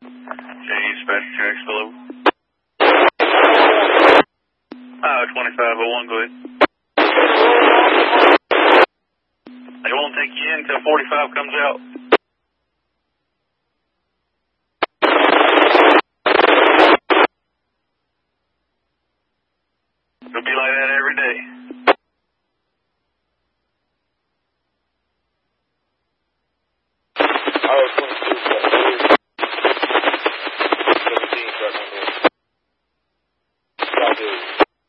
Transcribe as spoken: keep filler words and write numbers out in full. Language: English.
Dispatch tracks below. Uh, twenty-five oh one, go ahead. They won't take you in until forty-five comes out. It'll be like that every day. I was twenty-two.